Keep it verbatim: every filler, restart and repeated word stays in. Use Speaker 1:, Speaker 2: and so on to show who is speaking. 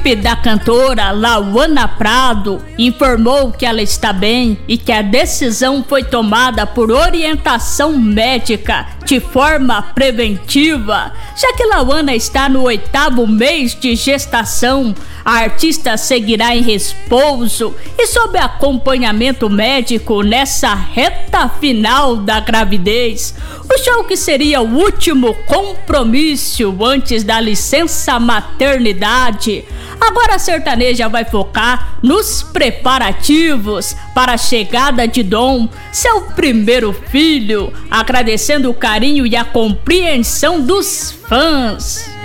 Speaker 1: equipe da cantora Lauana Prado informou que ela está bem e que a decisão foi tomada por orientação médica de forma preventiva. Já que Lauana está no oitavo mês de gestação, a artista seguirá em repouso e sob acompanhamento médico nessa reta final da gravidez. O show, que seria o último compromisso antes da licença maternidade, agora a sertaneja vai focar nos preparativos para a chegada de Dom, seu primeiro filho, agradecendo o carinho e a compreensão dos fãs.